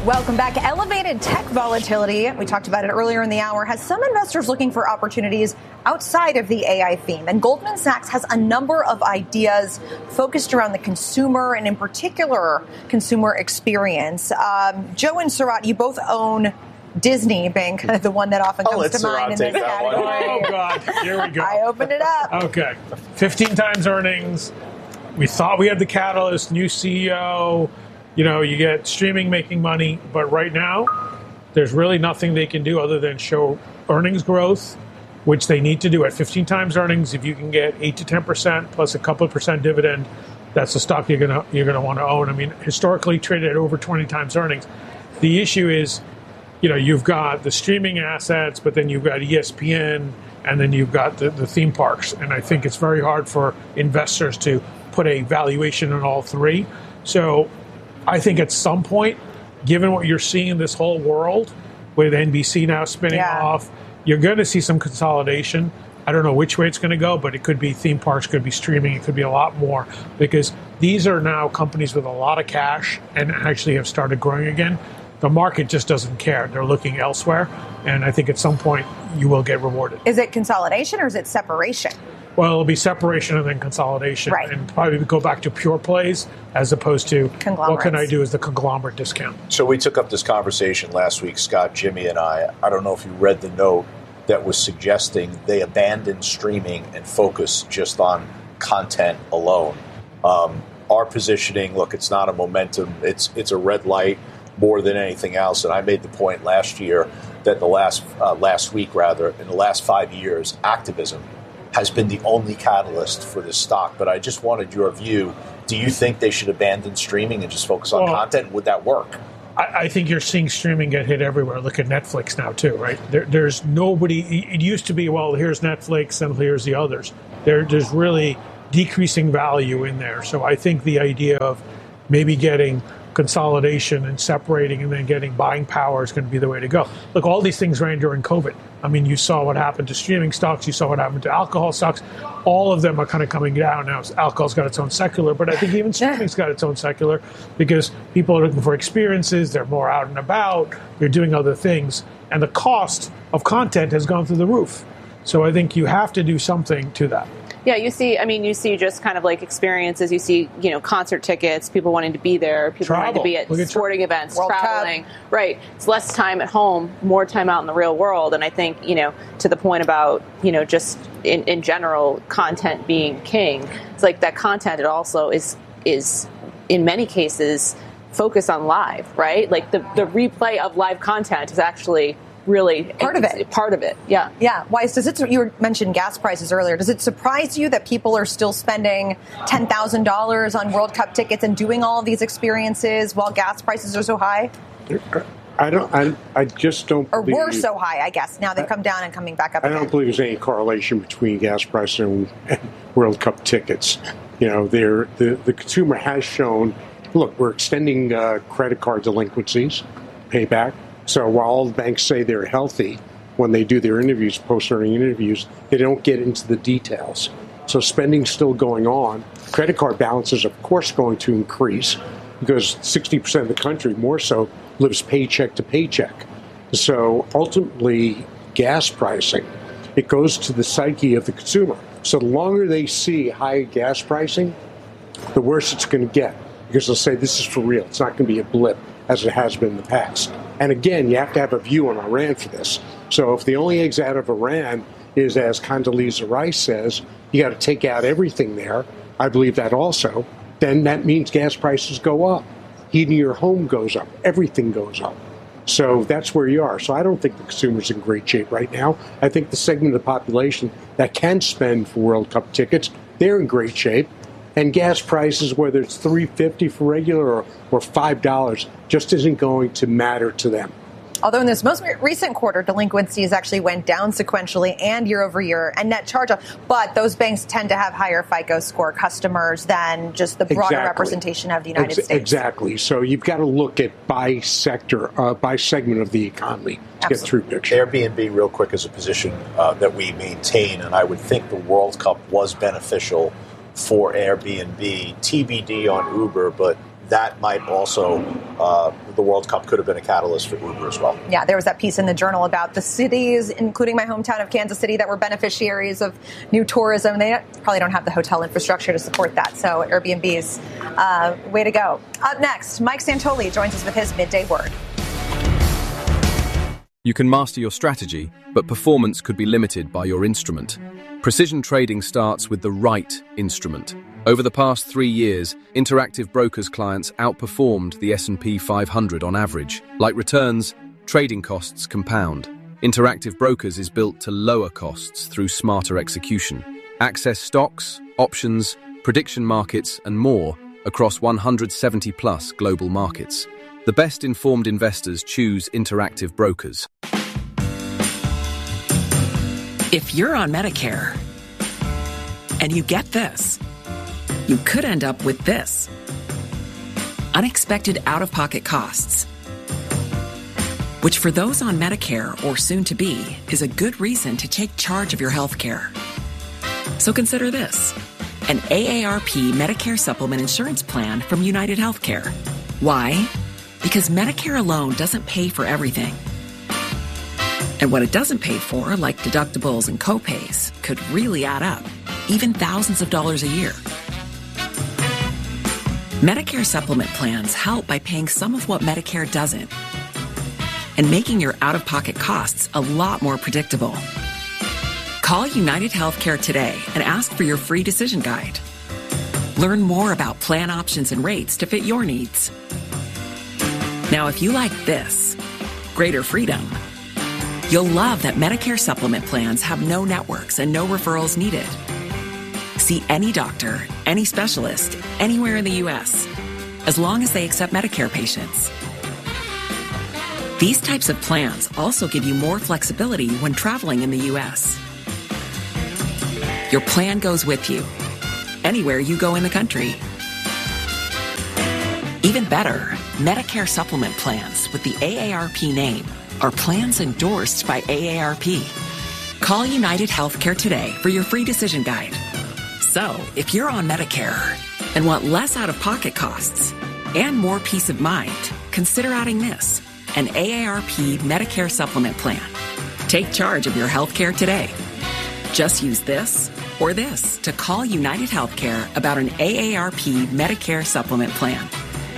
Welcome back. Elevated tech volatility, we talked about it earlier in the hour, has some investors looking for opportunities outside of the AI theme. And Goldman Sachs has a number of ideas focused around the consumer and in particular consumer experience. Joe and Sarat, you both own Disney being kind of the one that often comes to mind in this category. Oh, God. Here we go. I opened it up. Okay. 15 times earnings. We thought we had the catalyst, new CEO. You know, you get streaming making money. But right now, there's really nothing they can do other than show earnings growth, which they need to do at 15 times earnings. If you can get 8 to 10% plus a couple of percent dividend, that's the stock you're gonna want to own. I mean, historically traded at over 20 times earnings. The issue is, you know, you've got the streaming assets, but then you've got ESPN, and then you've got the theme parks. And I think it's very hard for investors to put a valuation on all three. So I think at some point, given what you're seeing in this whole world, with NBC now spinning off, you're going to see some consolidation. I don't know which way it's going to go, but it could be theme parks, could be streaming, it could be a lot more, because these are now companies with a lot of cash and actually have started growing again. The market just doesn't care. They're looking elsewhere. And I think at some point you will get rewarded. Is it consolidation or is it separation? Well, it'll be separation and then consolidation. Right. And probably go back to pure plays as opposed to what can I do as the conglomerate discount. So we took up this conversation last week, Scott, Jimmy, and I. I don't know if you read the note that was suggesting they abandon streaming and focus just on content alone. Our positioning, look, it's not a momentum. It's a red light more than anything else. And I made the point last year that last week, in the last 5 years, activism has been the only catalyst for this stock. But I just wanted your view. Do you think they should abandon streaming and just focus on content? Would that work? I think you're seeing streaming get hit everywhere. Look at Netflix now, too, right? There's nobody. It used to be, well, here's Netflix and here's the others. There's really decreasing value in there. So I think the idea of maybe getting consolidation and separating and then getting buying power is going to be the way to go. Look, all these things ran during COVID. I mean, you saw what happened to streaming stocks. You saw what happened to alcohol stocks. All of them are kind of coming down now. Alcohol's got its own secular, but I think even streaming's got its own secular because people are looking for experiences. They're more out and about. They're doing other things. And the cost of content has gone through the roof. So I think you have to do something to that. Yeah, you see just kind of like experiences. You see, concert tickets, people wanting to be there, people wanting to be at sporting events, World traveling. Cup. Right. It's less time at home, more time out in the real world. And I think, to the point about, just in general, content being king, it's like that content, it also is in many cases focused on live, right? Like the replay of live content is actually really part of it. Yeah. Weiss, you mentioned gas prices earlier. Does it surprise you that people are still spending $10,000 on World Cup tickets and doing all of these experiences while gas prices are so high? I just don't. Or believe, were so high, I guess. Now they've come down and coming back up. I don't believe there's any correlation between gas prices and World Cup tickets. The consumer has shown. Look, we're extending credit card delinquencies, payback. So while all the banks say they're healthy, when they do their interviews, post-earning interviews, they don't get into the details. So spending's still going on. Credit card balances, of course, going to increase because 60% of the country, more so, lives paycheck to paycheck. So ultimately, gas pricing, it goes to the psyche of the consumer. So the longer they see high gas pricing, the worse it's going to get because they'll say this is for real. It's not going to be a blip as it has been in the past. And again, you have to have a view on Iran for this. So if the only exit out of Iran is, as Condoleezza Rice says, you got to take out everything there, I believe that also, then that means gas prices go up. Heating your home goes up. Everything goes up. So that's where you are. So I don't think the consumer's in great shape right now. I think the segment of the population that can spend for World Cup tickets, they're in great shape. And gas prices, whether it's $3.50 for regular or $5, just isn't going to matter to them. Although in this most recent quarter, delinquencies actually went down sequentially and year over year and net charge-off. But those banks tend to have higher FICO score customers than just the broader representation of the United States. Exactly. So you've got to look at by sector, by segment of the economy to get through picture. Airbnb, real quick, is a position that we maintain, and I would think the World Cup was beneficial for Airbnb, TBD on Uber, but that might also, the World Cup could have been a catalyst for Uber as well. Yeah, there was that piece in the Journal about the cities, including my hometown of Kansas City, that were beneficiaries of new tourism. They probably don't have the hotel infrastructure to support that. So Airbnb's way to go. Up next, Mike Santoli joins us with his midday word. You can master your strategy, but performance could be limited by your instrument. Precision trading starts with the right instrument. Over the past 3 years, Interactive Brokers clients outperformed the S&P 500 on average. Like returns, trading costs compound. Interactive Brokers is built to lower costs through smarter execution. Access stocks, options, prediction markets, and more across 170-plus global markets. The best-informed investors choose Interactive Brokers. If you're on Medicare and you get this, you could end up with this. Unexpected out-of-pocket costs, which for those on Medicare or soon to be is a good reason to take charge of your health care. So consider this: an AARP Medicare Supplement Insurance Plan from United Healthcare. Why? Because Medicare alone doesn't pay for everything. And what it doesn't pay for, like deductibles and copays, could really add up, even thousands of dollars a year. Medicare supplement plans help by paying some of what Medicare doesn't and making your out-of-pocket costs a lot more predictable. Call United Healthcare today and ask for your free decision guide. Learn more about plan options and rates to fit your needs. Now, if you like this, greater freedom, you'll love that Medicare supplement plans have no networks and no referrals needed. See any doctor, any specialist, anywhere in the U.S., as long as they accept Medicare patients. These types of plans also give you more flexibility when traveling in the U.S. Your plan goes with you, anywhere you go in the country. Even better, Medicare supplement plans with the AARP name are plans endorsed by AARP. Call United Healthcare today for your free decision guide. So, if you're on Medicare and want less out-of-pocket costs and more peace of mind, consider adding this, an AARP Medicare supplement plan. Take charge of your healthcare today. Just use this or this to call United Healthcare about an AARP Medicare supplement plan.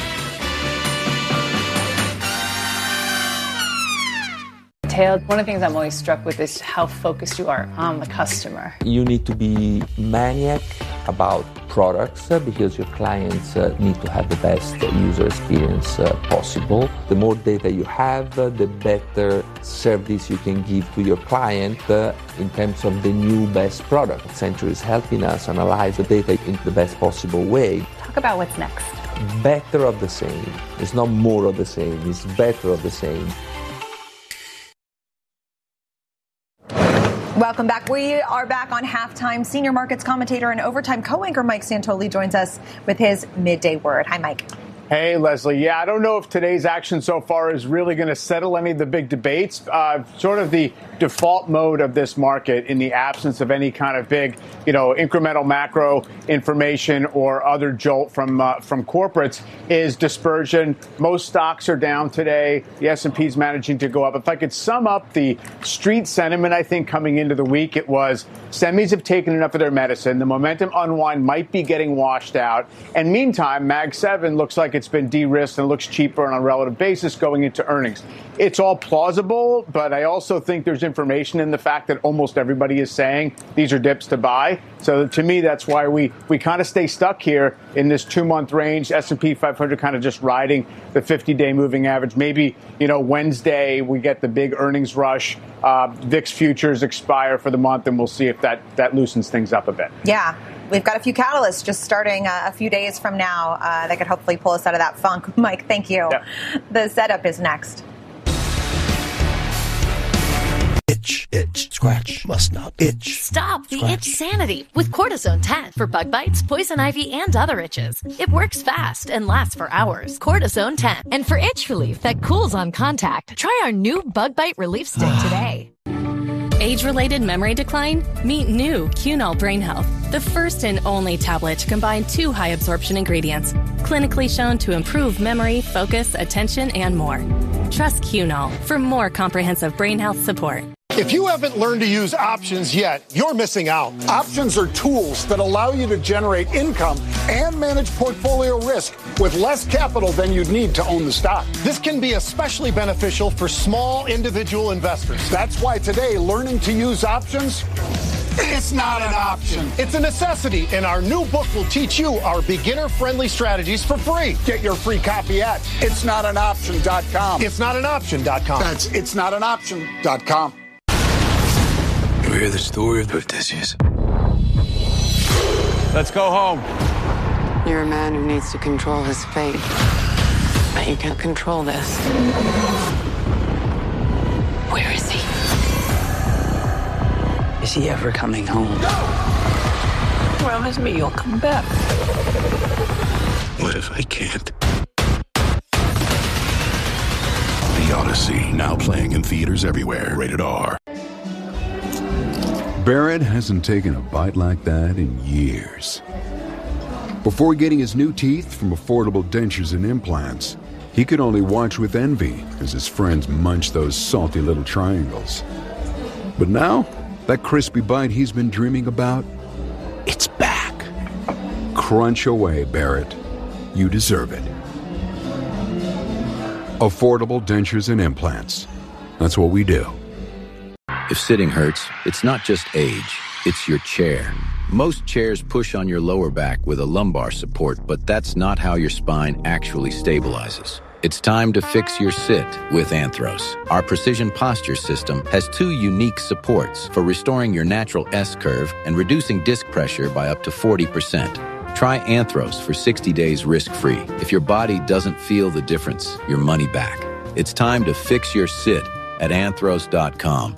One of the things I'm always struck with is how focused you are on the customer. You need to be maniac about products because your clients need to have the best user experience possible. The more data you have, the better service you can give to your client in terms of the new best product. Accenture is helping us analyze the data in the best possible way. Talk about what's next. Better of the same. It's not more of the same, it's better of the same. Welcome back. We are back on Halftime. Senior markets commentator and overtime co-anchor Mike Santoli joins us with his midday word. Hi, Mike. Hey, Leslie. Yeah, I don't know if today's action so far is really going to settle any of the big debates. Sort of the default mode of this market in the absence of any kind of big, incremental macro information or other jolt from corporates is dispersion. Most stocks are down today. The S&P is managing to go up. If I could sum up the street sentiment, I think coming into the week, it was semis have taken enough of their medicine. The momentum unwind might be getting washed out. And meantime, Mag 7 looks like it's been de-risked and looks cheaper on a relative basis going into earnings. It's all plausible, but I also think there's information in the fact that almost everybody is saying these are dips to buy. So to me, that's why we kind of stay stuck here in this 2-month range. S&P 500 kind of just riding the 50-day moving average. Maybe, Wednesday we get the big earnings rush. VIX futures expire for the month, and we'll see if that loosens things up a bit. Yeah. We've got a few catalysts just starting a few days from now that could hopefully pull us out of that funk. Mike, thank you. Yeah. The setup is next. Itch, scratch, must not itch. Stop the itch sanity with Cortisone 10 for bug bites, poison ivy, and other itches. It works fast and lasts for hours. Cortisone 10. And for itch relief that cools on contact, try our new bug bite relief stick today. age-related memory decline? Meet new Cunol Brain Health, the first and only tablet to combine 2 high-absorption ingredients, clinically shown to improve memory, focus, attention, and more. Trust Cunol for more comprehensive brain health support. If you haven't learned to use options yet, you're missing out. Options are tools that allow you to generate income and manage portfolio risk with less capital than you'd need to own the stock. This can be especially beneficial for small individual investors. That's why today, learning to use options, it's not an option. It's a necessity, and our new book will teach you our beginner-friendly strategies for free. Get your free copy at itsnotanoption.com. Itsnotanoption.com. That's itsnotanoption.com. You hear the story of Odysseus? Let's go home. You're a man who needs to control his fate. But you can't control this. Where is he? Is he ever coming home? Promise me you'll come back. What if I can't? The Odyssey, now playing in theaters everywhere. Rated R. Barrett hasn't taken a bite like that in years. Before getting his new teeth from Affordable Dentures and Implants, he could only watch with envy as his friends munched those salty little triangles. But now, that crispy bite he's been dreaming about, it's back. Crunch away, Barrett. You deserve it. Affordable Dentures and Implants. That's what we do. If sitting hurts, it's not just age, it's your chair. Most chairs push on your lower back with a lumbar support, but that's not how your spine actually stabilizes. It's time to fix your sit with Anthros. Our precision posture system has 2 unique supports for restoring your natural S-curve and reducing disc pressure by up to 40%. Try Anthros for 60 days risk-free. If your body doesn't feel the difference, your money back. It's time to fix your sit at anthros.com.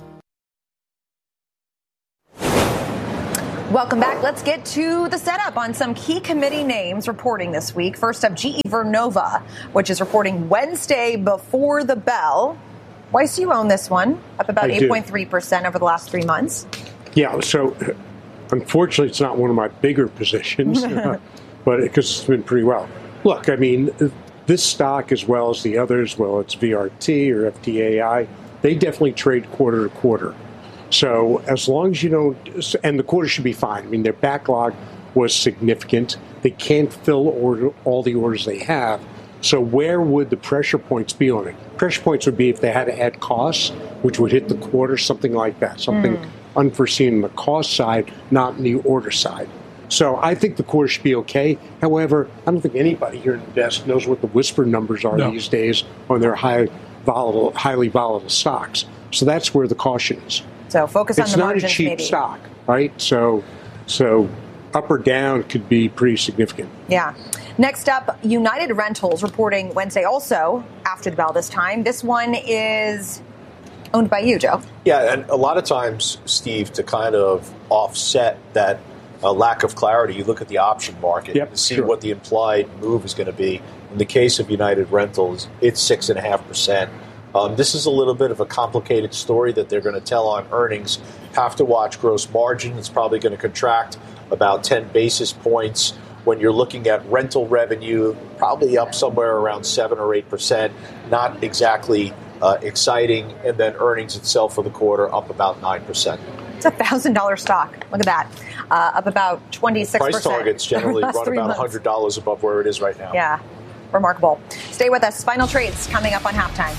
Welcome back. Let's get to the setup on some key committee names reporting this week. First up, GE Vernova, which is reporting Wednesday before the bell. Weiss, you own this one, up about 8.3% over the last 3 months. Yeah, so unfortunately, it's not one of my bigger positions, but because it's been pretty well. Look, I mean, this stock, as well as the others, well, it's VRT or FTAI, they definitely trade quarter to quarter. So as long as you don't, and the quarter should be fine. I mean, their backlog was significant. They can't fill all the orders they have. So where would the pressure points be on it? Pressure points would be if they had to add costs, which would hit the quarter, something like that, something unforeseen on the cost side, not in the order side. So I think the quarter should be okay. However, I don't think anybody here at the desk knows what the whisper numbers are these days on their highly volatile stocks. So that's where the caution is. So focus on the margins, it's not a cheap maybe. stock, right? So up or down could be pretty significant. Yeah. Next up, United Rentals reporting Wednesday also after the bell this time. This one is owned by you, Joe. Yeah, and a lot of times, Steve, to kind of offset that lack of clarity, you look at the option market to see what the implied move is going to be. In the case of United Rentals, it's 6.5%. This is a little bit of a complicated story that they're going to tell on earnings. Have to watch gross margin. It's probably going to contract about 10 basis points. When you're looking at rental revenue, probably up somewhere around 7 or 8%. Not exactly exciting. And then earnings itself for the quarter up about 9%. It's a $1,000 stock. Look at that. Up about 26%. Price targets generally run about $100 above where it is right now. Yeah, remarkable. Stay with us. Final trades coming up on halftime.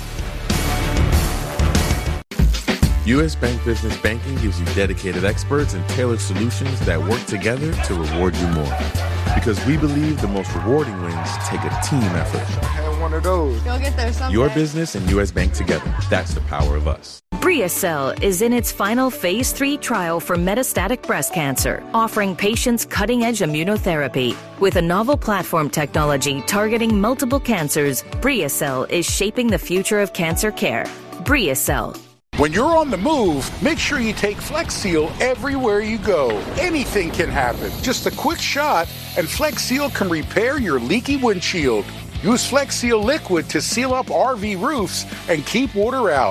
U.S. Bank Business Banking gives you dedicated experts and tailored solutions that work together to reward you more. Because we believe the most rewarding wins take a team effort. Have one of those. You'll get there someday. Your business and U.S. Bank together. That's the power of us. BriaCell is in its final phase 3 trial for metastatic breast cancer, offering patients cutting-edge immunotherapy. With a novel platform technology targeting multiple cancers, BriaCell is shaping the future of cancer care. BriaCell. When you're on the move, make sure you take Flex Seal everywhere you go. Anything can happen. Just a quick shot, and Flex Seal can repair your leaky windshield. Use Flex Seal liquid to seal up RV roofs and keep water out.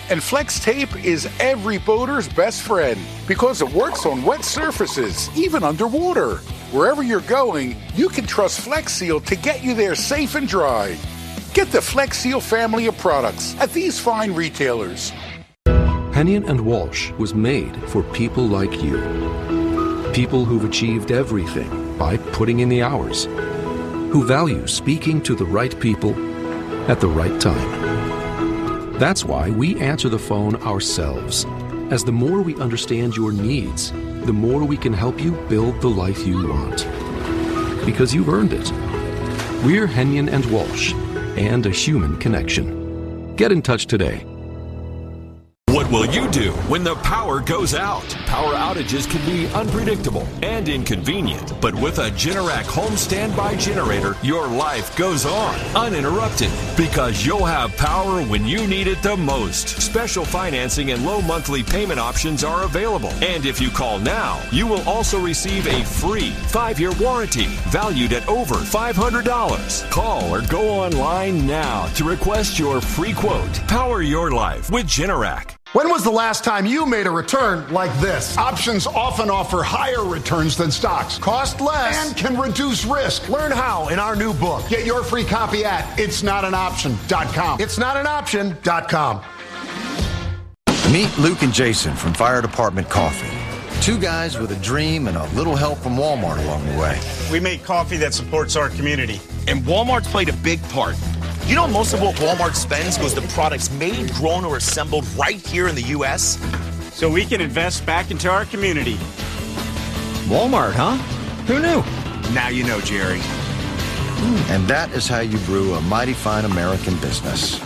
And Flex Tape is every boater's best friend because it works on wet surfaces, even underwater. Wherever you're going, you can trust Flex Seal to get you there safe and dry. Get the Flex Seal family of products at these fine retailers. Hennion and Walsh was made for people like you. People who've achieved everything by putting in the hours, who value speaking to the right people at the right time. That's why we answer the phone ourselves, as the more we understand your needs, the more we can help you build the life you want. Because you've earned it. We're Hennion and Walsh, and a human connection. Get in touch today. What will you do when the power goes out? Power outages can be unpredictable and inconvenient, but with a Generac home standby generator, your life goes on uninterrupted because you'll have power when you need it the most. Special financing and low monthly payment options are available. And if you call now, you will also receive a free 5-year warranty valued at over $500. Call or go online now to request your free quote. Power your life with Generac. When was the last time you made a return like this? Options often offer higher returns than stocks, cost less, and can reduce risk. Learn how in our new book. Get your free copy at itsnotanoption.com. Itsnotanoption.com. Meet Luke and Jason from Fire Department Coffee. Two guys with a dream and a little help from Walmart along the way. We make coffee that supports our community. And Walmart's played a big part. You know most of what Walmart spends goes to products made, grown, or assembled right here in the U.S.? So we can invest back into our community. Walmart, huh? Who knew? Now you know, Jerry. And that is how you brew a mighty fine American business.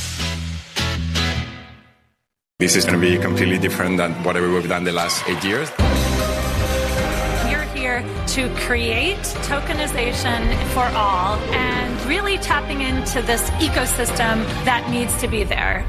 This is going to be completely different than whatever we've done the last 8 years. To create tokenization for all and really tapping into this ecosystem that needs to be there.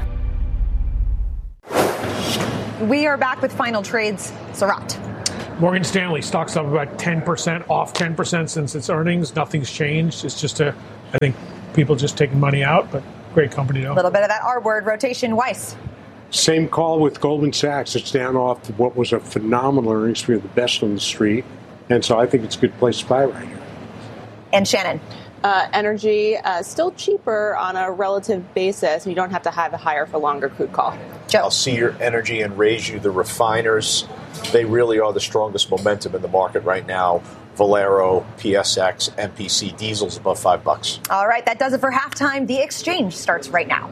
We are back with final trades. Sarat. Morgan Stanley stock's up about 10%, off 10% since its earnings. Nothing's changed. It's just I think people just taking money out, but great company to own. A little bit of that R word rotation. Weiss. Same call with Goldman Sachs. It's down off what was a phenomenal earnings. We are the best on the street. And so I think it's a good place to buy right here. And Shannon. Energy still cheaper on a relative basis. You don't have to have a higher for longer crude call. Joe. I'll see your energy and raise you the refiners. They really are the strongest momentum in the market right now. Valero, PSX, MPC, diesel's above $5. All right, that does it for halftime. The exchange starts right now.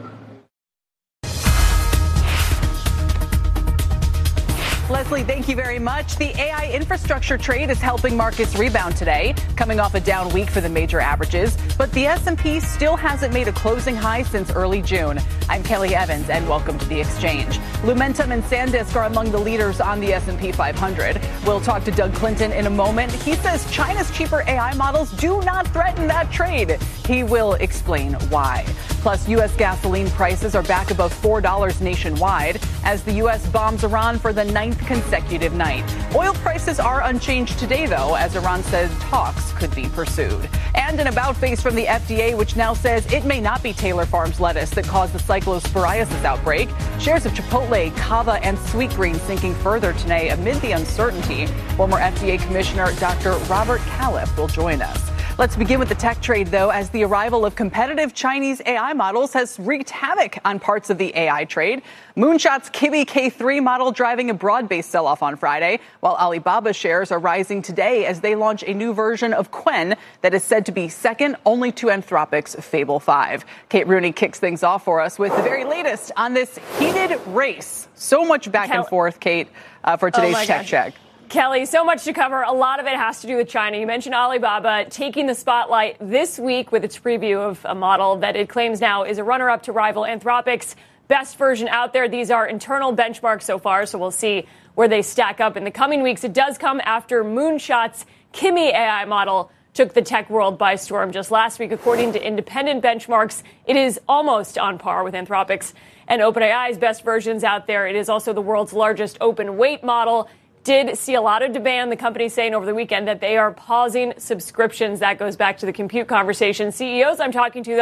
Leslie, thank you very much. The AI infrastructure trade is helping markets rebound today, coming off a down week for the major averages. But the S&P still hasn't made a closing high since early June. I'm Kelly Evans, and welcome to the exchange. Lumentum and SanDisk are among the leaders on the S&P 500. We'll talk to Doug Clinton in a moment. He says China's cheaper AI models do not threaten that trade. He will explain why. Plus, U.S. gasoline prices are back above $4 nationwide as the U.S. bombs Iran for the 9th consecutive night. Oil prices are unchanged today, though, as Iran says talks could be pursued. And an about-face from the FDA, which now says it may not be Taylor Farms lettuce that caused the cyclosporiasis outbreak. Shares of Chipotle, Cava, and Sweetgreen sinking further today amid the uncertainty. Former FDA Commissioner Dr. Robert Califf will join us. Let's begin with the tech trade, though, as the arrival of competitive Chinese AI models has wreaked havoc on parts of the AI trade. Moonshot's Kibi K3 model driving a broad-based sell-off on Friday, while Alibaba shares are rising today as they launch a new version of Qwen that is said to be second only to Anthropic's Fable 5. Kate Rooney kicks things off for us with the very latest on this heated race. So much back and forth, Kate, for today's Tech Check. Kelly, so much to cover. A lot of it has to do with China. You mentioned Alibaba taking the spotlight this week with its preview of a model that it claims now is a runner-up to rival Anthropic's best version out there. These are internal benchmarks so far, so we'll see where they stack up in the coming weeks. It does come after Moonshot's Kimi AI model took the tech world by storm just last week. According to independent benchmarks, it is almost on par with Anthropic's and OpenAI's best versions out there. It is also the world's largest open weight model. Did see a lot of demand. The company saying over the weekend that they are pausing subscriptions. That goes back to the compute conversation. CEOs I'm talking to, though,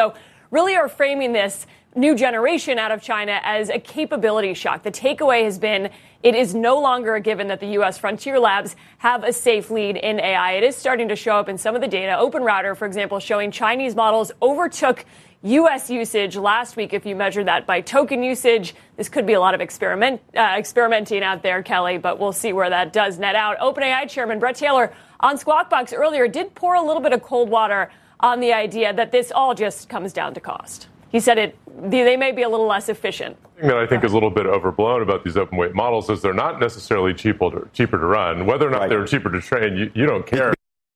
really are framing this new generation out of China as a capability shock. The takeaway has been it is no longer a given that the U.S. frontier labs have a safe lead in AI. It is starting to show up in some of the data. OpenRouter, for example, showing Chinese models overtook U.S. usage last week. If you measure that by token usage, this could be a lot of experimenting out there, Kelly, but we'll see where that does net out. OpenAI chairman Bret Taylor on Squawk Box earlier did pour a little bit of cold water on the idea that this all just comes down to cost. He said they may be a little less efficient. The thing that I think is a little bit overblown about these open weight models is they're not necessarily cheaper to run. Whether or not they're cheaper to train, you don't care.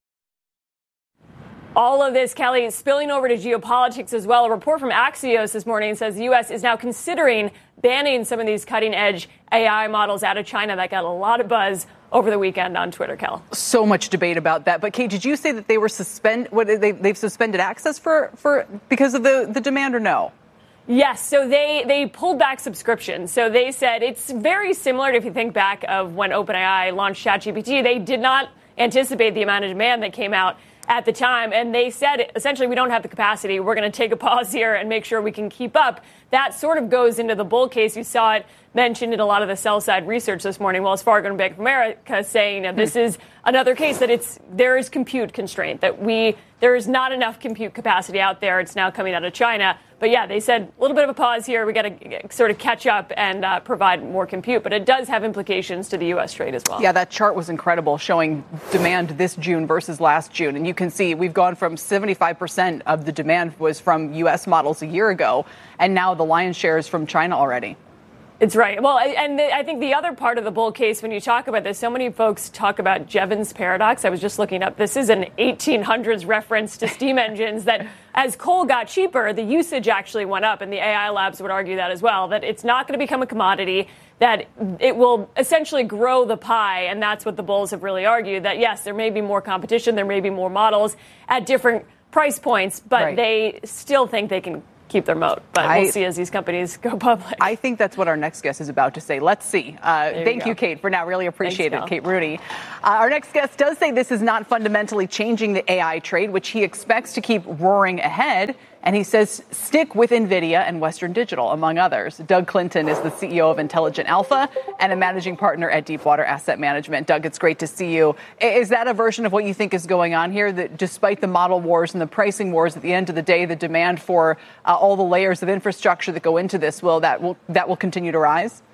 All of this, Kelly, is spilling over to geopolitics as well. A report from Axios this morning says the U.S. is now considering banning some of these cutting-edge AI models out of China. That got a lot of buzz over the weekend on Twitter, Kel. So much debate about that. But, Kate, did you say that they were they've suspended access for because of the demand or no? Yes, so they pulled back subscriptions. So they said it's very similar to if you think back of when OpenAI launched ChatGPT. They did not anticipate the amount of demand that came out at the time. And they said, essentially, we don't have the capacity. We're going to take a pause here and make sure we can keep up. That sort of goes into the bull case. You saw it mentioned in a lot of the sell-side research this morning. Wells Fargo and Bank of America saying that this is another case that there is compute constraint, that there is not enough compute capacity out there. It's now coming out of China. But yeah, they said a little bit of a pause here. We got to sort of catch up and provide more compute. But it does have implications to the U.S. trade as well. Yeah, that chart was incredible, showing demand this June versus last June. And you can see we've gone from 75% of the demand was from U.S. models a year ago, and now the lion's share is from China already. It's right. Well, and I think the other part of the bull case, when you talk about this, so many folks talk about Jevons paradox. I was just looking up. This is an 1800s reference to steam engines that as coal got cheaper, the usage actually went up. And the AI labs would argue that as well, that it's not going to become a commodity, that it will essentially grow the pie. And that's what the bulls have really argued, that, yes, there may be more competition. There may be more models at different price points, but they still think they can keep their moat. But we'll see as these companies go public. I think that's what our next guest is about to say. Let's see. Thank you, Kate, for now. Really appreciate it. Kate Rooney. Our next guest does say this is not fundamentally changing the AI trade, which he expects to keep roaring ahead. And he says stick with NVIDIA and Western Digital, among others. Doug Clinton is the CEO of Intelligent Alpha and a managing partner at Deepwater Asset Management. Doug, it's great to see you. Is that a version of what you think is going on here, that despite the model wars and the pricing wars, at the end of the day, the demand for all the layers of infrastructure that go into this, that will continue to rise?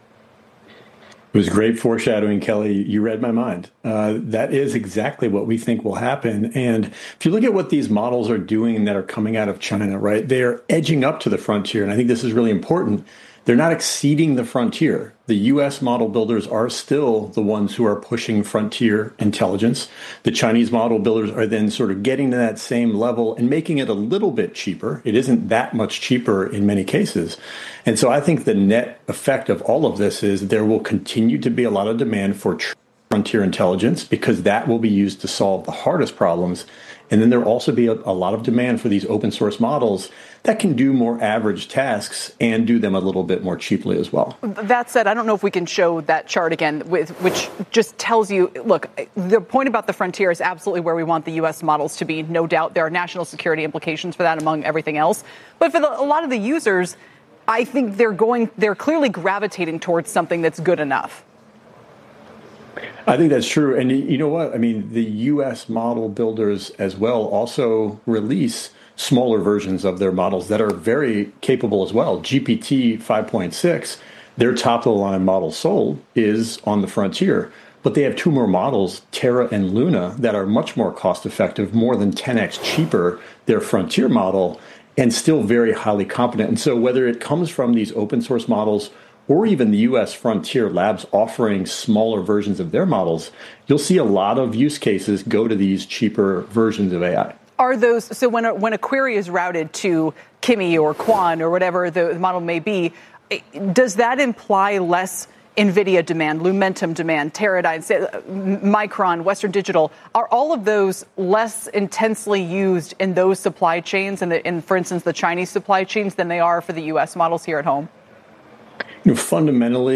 It was great foreshadowing, Kelly. You read my mind. That is exactly what we think will happen. And if you look at what these models are doing that are coming out of China, right, they're edging up to the frontier. And I think this is really important. They're not exceeding the frontier. The U.S. model builders are still the ones who are pushing frontier intelligence. The Chinese model builders are then sort of getting to that same level and making it a little bit cheaper. It isn't that much cheaper in many cases. And so I think the net effect of all of this is there will continue to be a lot of demand for frontier intelligence because that will be used to solve the hardest problems. And then there will also be a lot of demand for these open source models that can do more average tasks and do them a little bit more cheaply as well. That said, I don't know if we can show that chart again, which just tells you, look, the point about the frontier is absolutely where we want the U.S. models to be. No doubt there are national security implications for that among everything else. But for a lot of the users, I think they're clearly gravitating towards something that's good enough. I think that's true. And you know what? I mean, the U.S. model builders as well also release smaller versions of their models that are very capable as well. GPT 5.6, their top-of-the-line model sold is on the frontier. But they have two more models, Terra and Luna, that are much more cost-effective, more than 10x cheaper, their frontier model, and still very highly competent. And so whether it comes from these open-source models or even the U.S. frontier labs offering smaller versions of their models, you'll see a lot of use cases go to these cheaper versions of AI. Are those, so when a query is routed to Kimi or Quan or whatever the model may be, does that imply less NVIDIA demand, Lumentum demand, Teradyne, Micron, Western Digital? Are all of those less intensely used in those supply chains and for instance, the Chinese supply chains than they are for the U.S. models here at home? You know, fundamentally,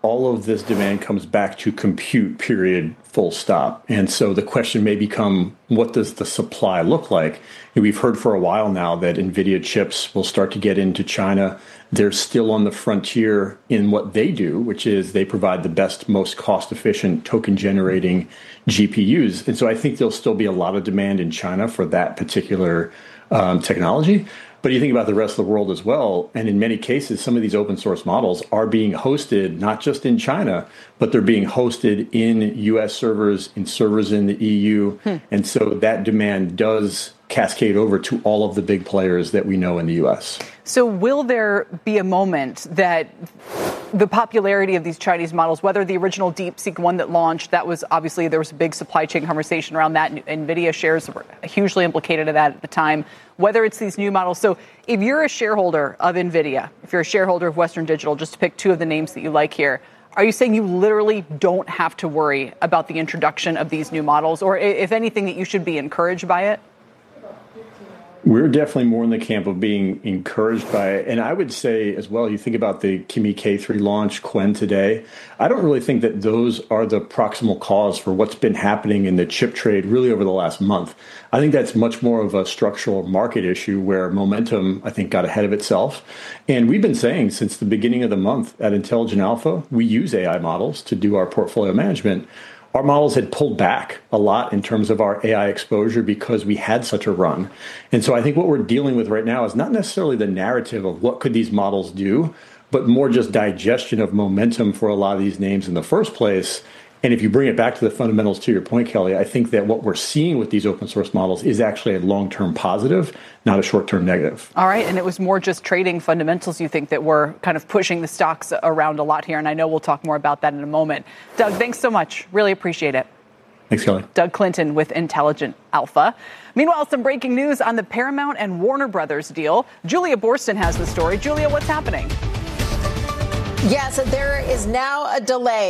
all of this demand comes back to compute, period, full stop. And so the question may become, what does the supply look like? And we've heard for a while now that NVIDIA chips will start to get into China. They're still on the frontier in what they do, which is they provide the best, most cost-efficient token-generating GPUs. And so I think there'll still be a lot of demand in China for that particular technology. But you think about the rest of the world as well, and in many cases, some of these open source models are being hosted not just in China, but they're being hosted in U.S. servers, in servers in the EU. And so that demand does cascade over to all of the big players that we know in the U.S. So will there be a moment that the popularity of these Chinese models, whether the original DeepSeek one that launched, that was obviously there was a big supply chain conversation around that. NVIDIA shares were hugely implicated in that at the time, whether it's these new models. So if you're a shareholder of NVIDIA, if you're a shareholder of Western Digital, just to pick two of the names that you like here, are you saying you literally don't have to worry about the introduction of these new models, or if anything, that you should be encouraged by it? We're definitely more in the camp of being encouraged by it. And I would say as well, you think about the Kimi K3 launch, Qwen today. I don't really think that those are the proximal cause for what's been happening in the chip trade really over the last month. I think that's much more of a structural market issue where momentum, I think, got ahead of itself. And we've been saying since the beginning of the month at Intelligent Alpha, we use AI models to do our portfolio management. Our models had pulled back a lot in terms of our AI exposure because we had such a run. And so I think what we're dealing with right now is not necessarily the narrative of what could these models do, but more just digestion of momentum for a lot of these names in the first place. And if you bring it back to the fundamentals, to your point, Kelly, I think that what we're seeing with these open source models is actually a long-term positive, not a short-term negative. All right. And it was more just trading fundamentals, you think, that were kind of pushing the stocks around a lot here. And I know we'll talk more about that in a moment. Doug, thanks so much. Really appreciate it. Thanks, Kelly. Doug Clinton with Intelligent Alpha. Meanwhile, some breaking news on the Paramount and Warner Brothers deal. Julia Boorstin has the story. Julia, what's happening? Yes, there is now a delay.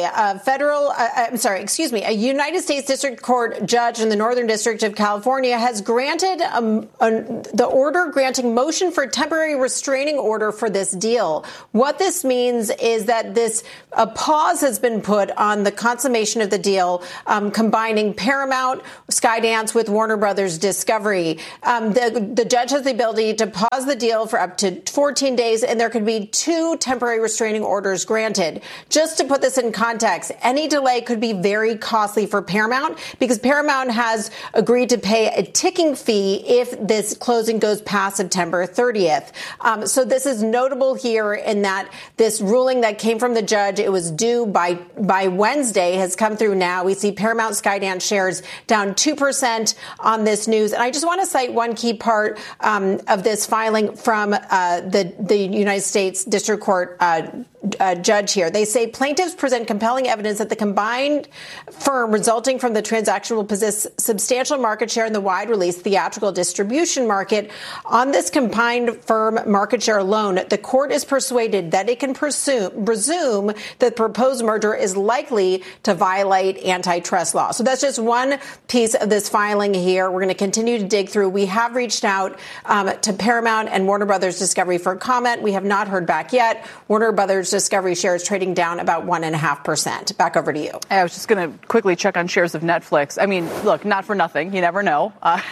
A United States District Court judge in the Northern District of California has granted the order granting motion for temporary restraining order for this deal. What this means is that a pause has been put on the consummation of the deal, combining Paramount, Skydance with Warner Brothers Discovery. The judge has the ability to pause the deal for up to 14 days, and there could be 2 temporary restraining orders granted. Just to put this in context, any delay could be very costly for Paramount because Paramount has agreed to pay a ticking fee if this closing goes past September 30th. So this is notable here in that this ruling that came from the judge, it was due by Wednesday, has come through now. We see Paramount Skydance shares down 2% on this news. And I just want to cite one key part of this filing from the United States District Court judge here. They say plaintiffs present compelling evidence that the combined firm resulting from the transaction will possess substantial market share in the wide release theatrical distribution market. On this combined firm market share alone, the court is persuaded that it can presume that the proposed merger is likely to violate antitrust law. So that's just one piece of this filing here. We're going to continue to dig through. We have reached out to Paramount and Warner Brothers Discovery for comment. We have not heard back yet. Warner Brothers Discovery shares trading down about 1.5%. Back over to you. I was just going to quickly check on shares of Netflix. I mean, look, not for nothing. You never know.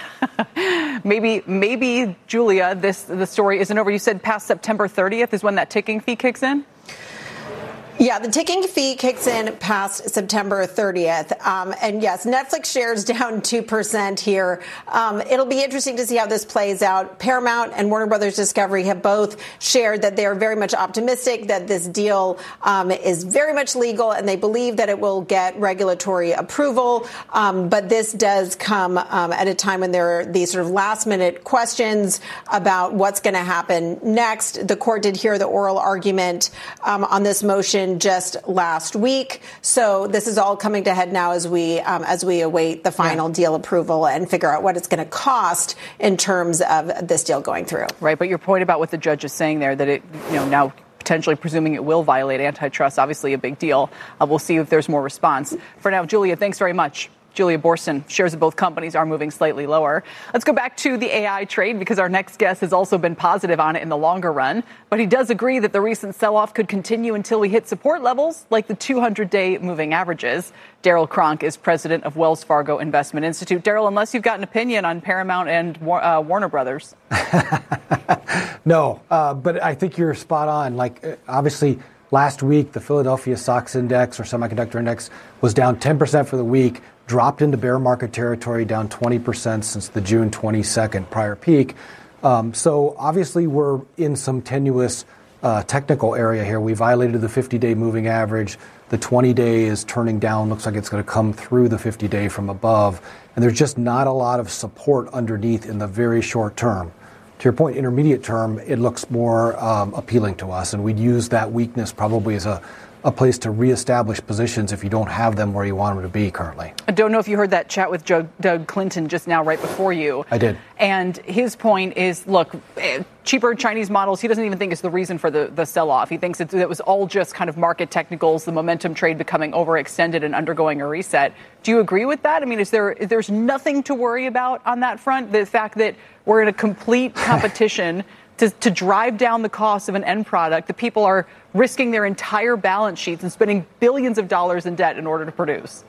Maybe Julia, the story isn't over. You said past September 30th is when that ticking fee kicks in? Yeah, the ticking fee kicks in past September 30th. And yes, Netflix shares down 2% here. It'll be interesting to see how this plays out. Paramount and Warner Brothers Discovery have both shared that they are very much optimistic that this deal is very much legal and they believe that it will get regulatory approval. But this does come at a time when there are these sort of last minute questions about what's going to happen next. The court did hear the oral argument on this motion just last week. So this is all coming to head now as we await the final deal approval and figure out what it's going to cost in terms of this deal going through. Right. But your point about what the judge is saying there, that it, now potentially presuming it will violate antitrust, obviously a big deal. We'll see if there's more response. For now, Julia, thanks very much. Julia Boorstin. Shares of both companies are moving slightly lower. Let's go back to the AI trade because our next guest has also been positive on it in the longer run. But he does agree that the recent sell-off could continue until we hit support levels like the 200-day moving averages. Daryl Cronk is president of Wells Fargo Investment Institute. Daryl, unless you've got an opinion on Paramount and Warner Brothers. No, but I think you're spot on. Obviously, last week, the Philadelphia SOX index or semiconductor index was down 10% for the week, dropped into bear market territory, down 20% since the June 22nd prior peak. So obviously, we're in some tenuous technical area here. We violated the 50-day moving average. The 20-day is turning down. Looks like it's going to come through the 50-day from above. And there's just not a lot of support underneath in the very short term. To your point, intermediate term, it looks more appealing to us. And we'd use that weakness probably as a place to reestablish positions if you don't have them where you want them to be currently. I don't know if you heard that chat with Doug Clinton just now right before you. I did. And his point is, look, cheaper Chinese models, he doesn't even think is the reason for the sell-off. He thinks it was all just kind of market technicals, the momentum trade becoming overextended and undergoing a reset. Do you agree with that? I mean, there's nothing to worry about on that front? The fact that we're in a complete competition to drive down the cost of an end product, the people are risking their entire balance sheets and spending billions of dollars in debt in order to produce.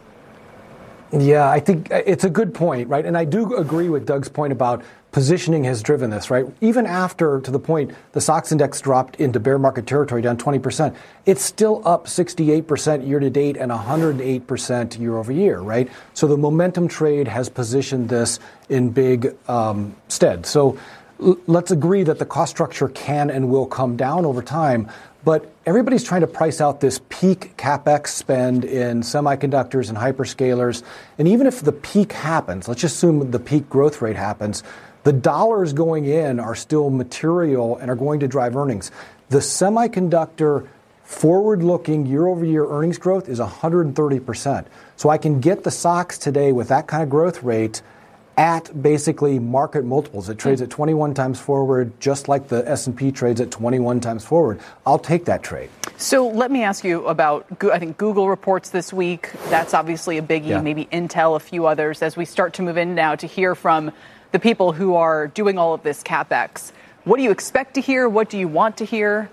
Yeah, I think it's a good point, right? And I do agree with Doug's point about positioning has driven this, right? Even after, to the point, the SOX index dropped into bear market territory down 20%, it's still up 68% year to date and 108% year over year, right? So the momentum trade has positioned this in big stead. So let's agree that the cost structure can and will come down over time, but everybody's trying to price out this peak CapEx spend in semiconductors and hyperscalers. And even if the peak happens, let's just assume the peak growth rate happens, the dollars going in are still material and are going to drive earnings. The semiconductor forward-looking year-over-year earnings growth is 130%. So I can get the SOX today with that kind of growth rate at basically market multiples. It trades at 21 times forward, just like the S&P trades at 21 times forward. I'll take that trade. So let me ask you about, I think Google reports this week. That's obviously a biggie, maybe Intel, a few others. As we start to move in now to hear from the people who are doing all of this CapEx, what do you expect to hear? What do you want to hear?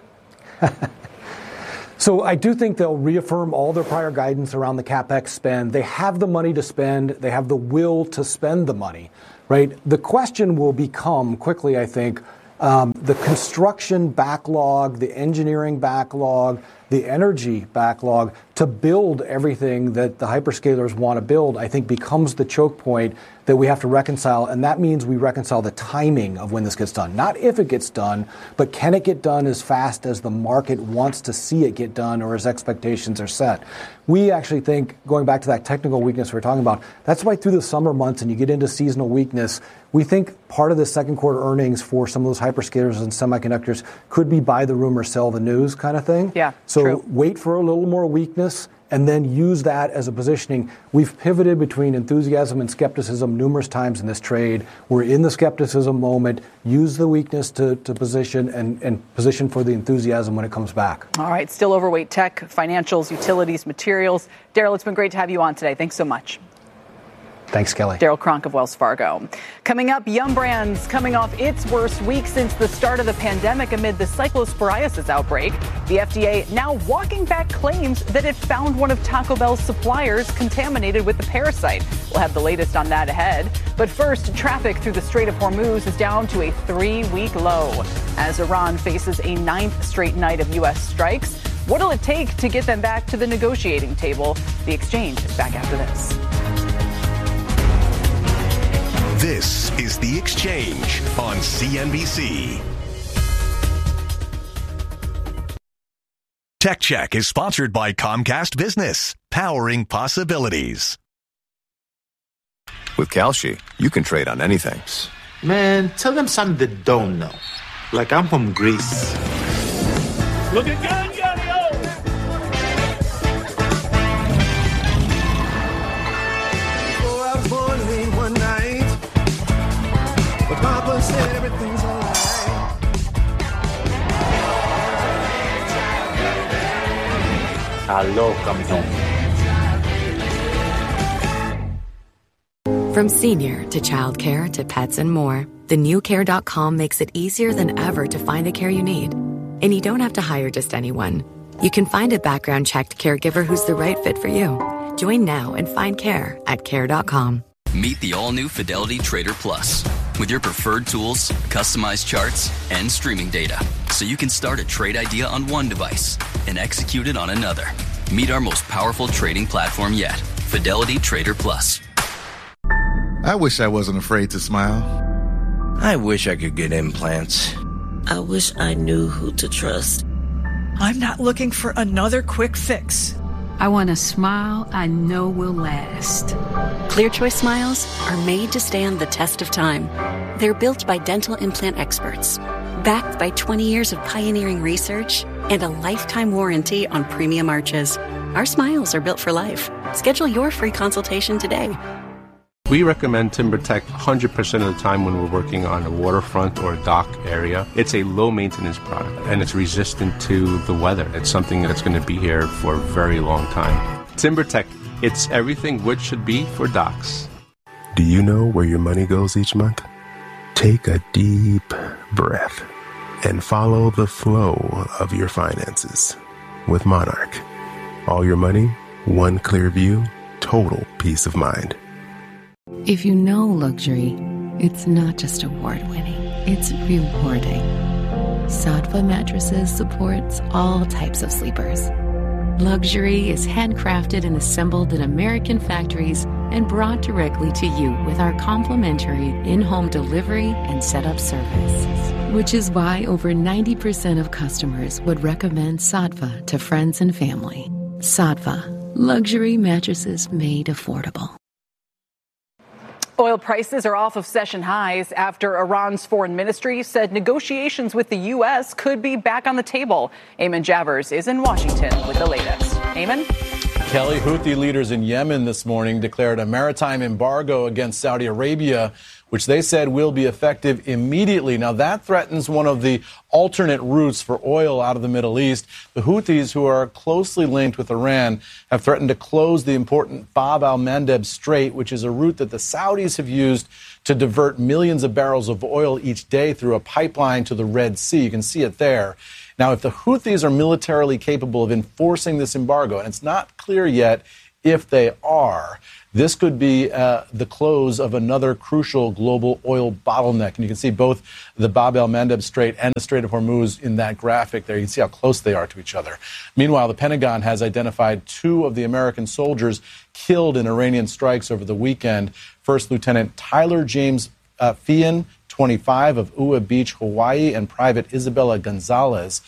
So I do think they'll reaffirm all their prior guidance around the CapEx spend. They have the money to spend. They have the will to spend the money, right? The question will become quickly, I think, the construction backlog, the engineering backlog, the energy backlog to build everything that the hyperscalers want to build, I think becomes the choke point that we have to reconcile. And that means we reconcile the timing of when this gets done. Not if it gets done, but can it get done as fast as the market wants to see it get done or as expectations are set? We actually think, going back to that technical weakness we were talking about, that's why through the summer months and you get into seasonal weakness, we think part of the second quarter earnings for some of those hyperscalers and semiconductors could be buy the rumor, sell the news kind of thing. Yeah, so true. Wait for a little more weakness and then use that as a positioning. We've pivoted between enthusiasm and skepticism numerous times in this trade. We're in the skepticism moment. Use the weakness to position and position for the enthusiasm when it comes back. All right, still overweight tech, financials, utilities, materials. Daryl, it's been great to have you on today. Thanks so much. Thanks, Kelly. Daryl Cronk of Wells Fargo. Coming up, Yum Brands coming off its worst week since the start of the pandemic amid the cyclosporiasis outbreak. The FDA now walking back claims that it found one of Taco Bell's suppliers contaminated with the parasite. We'll have the latest on that ahead. But first, traffic through the Strait of Hormuz is down to a 3-week low as Iran faces a 9th straight night of U.S. strikes. What'll it take to get them back to the negotiating table? The Exchange is back after this. This is The Exchange on CNBC. Tech Check is sponsored by Comcast Business, powering possibilities. With Kalshi, you can trade on anything. Man, tell them something they don't know. Like I'm from Greece. Looking good, Yaddy-O! Before I was born late one night, but Papa said everything's all right. Hello, campeón. From senior to childcare to pets and more, the new Care.com makes it easier than ever to find the care you need. And you don't have to hire just anyone. You can find a background-checked caregiver who's the right fit for you. Join now and find care at Care.com. Meet the all-new Fidelity Trader Plus. With your preferred tools, customized charts, and streaming data. So you can start a trade idea on one device and execute it on another. Meet our most powerful trading platform yet, Fidelity Trader Plus. I wish I wasn't afraid to smile. I wish I could get implants. I wish I knew who to trust. I'm not looking for another quick fix. I want a smile I know will last. ClearChoice smiles are made to stand the test of time. They're built by dental implant experts, backed by 20 years of pioneering research and a lifetime warranty on premium arches. Our smiles are built for life. Schedule your free consultation today. We recommend TimberTech 100% of the time when we're working on a waterfront or a dock area. It's a low-maintenance product, and it's resistant to the weather. It's something that's going to be here for a very long time. TimberTech, it's everything wood should be for docks. Do you know where your money goes each month? Take a deep breath and follow the flow of your finances with Monarch. All your money, one clear view, total peace of mind. If you know luxury, it's not just award-winning, it's rewarding. Saatva Mattresses supports all types of sleepers. Luxury is handcrafted and assembled in American factories and brought directly to you with our complimentary in-home delivery and setup service. Which is why over 90% of customers would recommend Saatva to friends and family. Saatva, luxury mattresses made affordable. Oil prices are off of session highs after Iran's foreign ministry said negotiations with the U.S. could be back on the table. Eamon Javers is in Washington with the latest. Eamon? Kelly, Houthi leaders in Yemen this morning declared a maritime embargo against Saudi Arabia, which they said will be effective immediately. Now, that threatens one of the alternate routes for oil out of the Middle East. The Houthis, who are closely linked with Iran, have threatened to close the important Bab al-Mandeb Strait, which is a route that the Saudis have used to divert millions of barrels of oil each day through a pipeline to the Red Sea. You can see it there. Now, if the Houthis are militarily capable of enforcing this embargo, and it's not clear yet if they are, this could be the close of another crucial global oil bottleneck. And you can see both the Bab el-Mandeb Strait and the Strait of Hormuz in that graphic there. You can see how close they are to each other. Meanwhile, the Pentagon has identified 2 of the American soldiers killed in Iranian strikes over the weekend. First Lieutenant Tyler James Feehan, 25, of Ua Beach, Hawaii, and Private Isabella Gonzalez,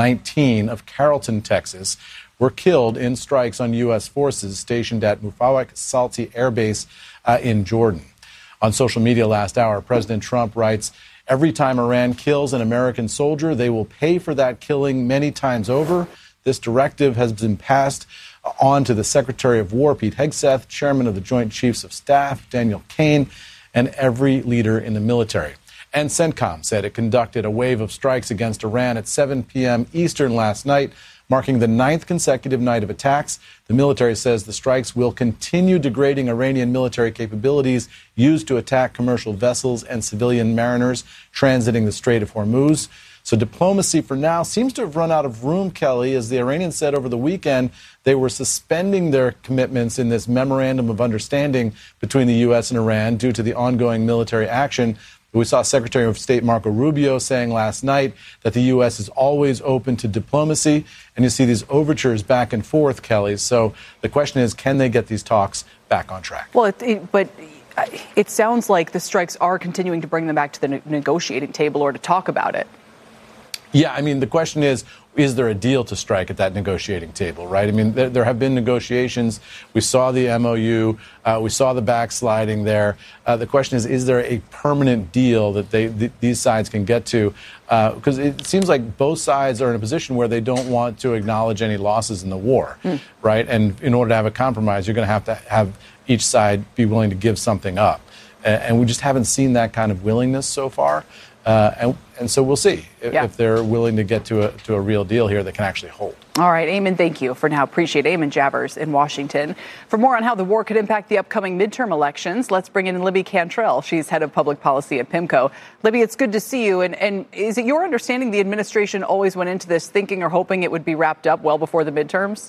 19, of Carrollton, Texas, were killed in strikes on U.S. forces stationed at Mufawak Salti Air Base in Jordan. On social media last hour, President Trump writes, "Every time Iran kills an American soldier, they will pay for that killing many times over. This directive has been passed on to the Secretary of War, Pete Hegseth, Chairman of the Joint Chiefs of Staff, Daniel Kaine, and every leader in the military." And CENTCOM said it conducted a wave of strikes against Iran at 7 p.m. Eastern last night, marking the 9th consecutive night of attacks. The military says the strikes will continue degrading Iranian military capabilities used to attack commercial vessels and civilian mariners transiting the Strait of Hormuz. So diplomacy for now seems to have run out of room, Kelly, as the Iranians said over the weekend they were suspending their commitments in this memorandum of understanding between the U.S. and Iran due to the ongoing military action. We saw Secretary of State Marco Rubio saying last night that the U.S. is always open to diplomacy, and you see these overtures back and forth, Kelly. So the question is, can they get these talks back on track? Well, but it sounds like the strikes are continuing to bring them back to the negotiating table or to talk about it. Yeah, I mean, the question is there a deal to strike at that negotiating table, right? I mean, there have been negotiations. We saw the MOU. We saw the backsliding there. The question is there a permanent deal that these sides can get to? Because it seems like both sides are in a position where they don't want to acknowledge any losses in the war, right? And in order to have a compromise, you're going to have each side be willing to give something up. And we just haven't seen that kind of willingness so far. And so we'll see if they're willing to get to a real deal here that can actually hold. All right, Eamon, thank you for now. Appreciate Eamon Javers in Washington. For more on how the war could impact the upcoming midterm elections, let's bring in Libby Cantrell. She's head of public policy at PIMCO. Libby, it's good to see you. And is it your understanding the administration always went into this thinking or hoping it would be wrapped up well before the midterms?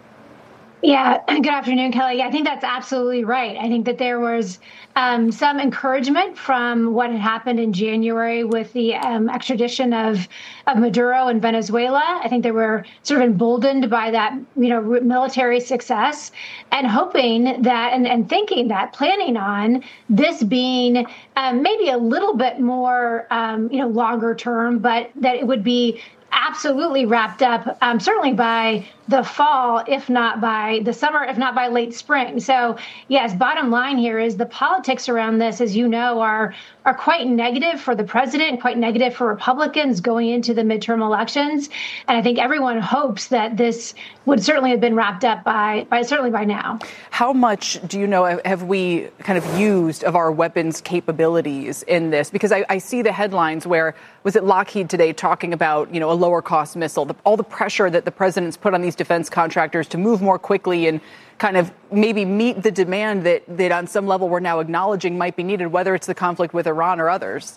Yeah. Good afternoon, Kelly. I think that's absolutely right. I think that there was some encouragement from what had happened in January with the extradition of Maduro in Venezuela. I think they were sort of emboldened by that, military success and hoping that and thinking that, planning on this being maybe a little bit more, longer term, but that it would be absolutely wrapped up, certainly by the fall, if not by the summer, if not by late spring. So, yes, bottom line here is the politics around this, as you know, are quite negative for the president, quite negative for Republicans going into the midterm elections. And I think everyone hopes that this would certainly have been wrapped up by now. How much do you know have we kind of used of our weapons capabilities in this? Because I see the headlines where, was it Lockheed today talking about, a lower cost missile, all the pressure that the president's put on these defense contractors to move more quickly and kind of maybe meet the demand that on some level we're now acknowledging might be needed, whether it's the conflict with Iran or others.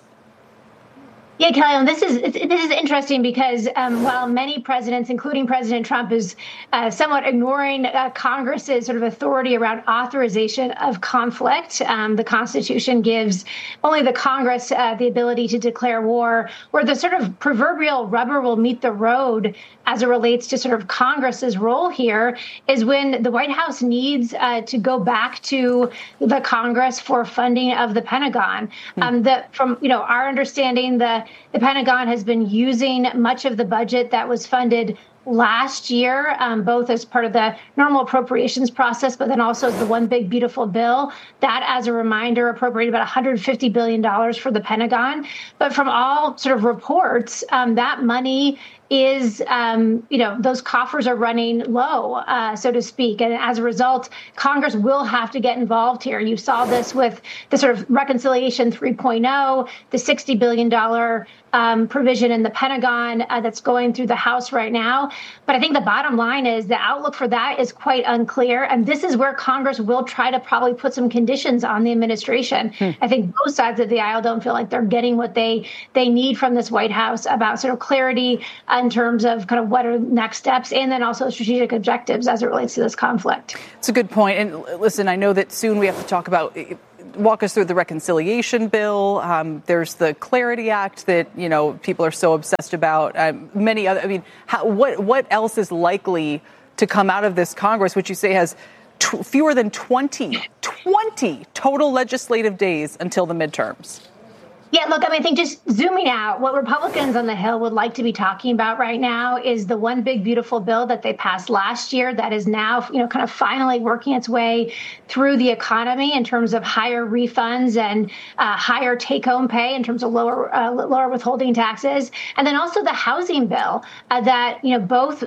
Yeah, Kelly, and this is interesting because while many presidents, including President Trump, is somewhat ignoring Congress's sort of authority around authorization of conflict, the Constitution gives only the Congress the ability to declare war, where the sort of proverbial rubber will meet the road as it relates to sort of Congress's role here is when the White House needs to go back to the Congress for funding of the Pentagon. From our understanding, the Pentagon has been using much of the budget that was funded last year, both as part of the normal appropriations process, but then also as the One Big Beautiful Bill. That, as a reminder, appropriated about $150 billion for the Pentagon. But from all sort of reports, that money is, those coffers are running low, so to speak. And as a result, Congress will have to get involved here. You saw this with the sort of Reconciliation 3.0, the $60 billion provision in the Pentagon that's going through the House right now. But I think the bottom line is the outlook for that is quite unclear. And this is where Congress will try to probably put some conditions on the administration. I think both sides of the aisle don't feel like they're getting what they need from this White House about sort of clarity in terms of kind of what are next steps and then also strategic objectives as it relates to this conflict. It's a good point. And listen, I know that soon we have to talk about walk us through the reconciliation bill. There's the Clarity Act that, people are so obsessed about. Many other, what else is likely to come out of this Congress, which you say has fewer than 20 total legislative days until the midterms? Yeah, look, I think just zooming out, what Republicans on the Hill would like to be talking about right now is the One Big Beautiful Bill that they passed last year that is now, kind of finally working its way through the economy in terms of higher refunds and higher take-home pay in terms of lower withholding taxes. And then also the housing bill that, both